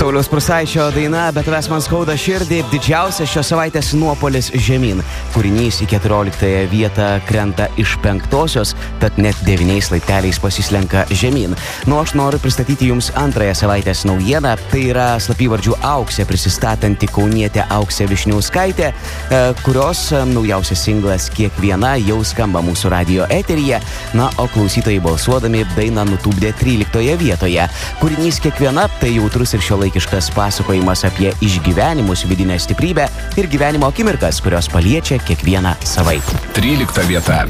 Sauliaus Prūsaičio daina Bet tavęs man skauda širdį, didžiausias šios savaitės nuopolis žemyn. Kūrinys į 14 vietą krenta iš 5-osios, tad net 9 laipteliais pasislenka žemyn. Aš noriu pristatyti jums antrąją savaitės naujieną. Tai yra slapyvardžių Auksė prisistatanti kaunietė Auksė Višniauskaitė, kurios naujausias singlas Kiekviena jau skamba mūsų radio eteryje. O klausytojai balsuodami dainą nutupdė 13 vietoje. Kūrinys Kiekviena tai jautrus ir šiuolaikiškas pasakojimas apie išgyvenimus, vidinę stiprybę ir gyvenimo akimirkas, kurios paliečia kiekvieną savaip. 13 vieta.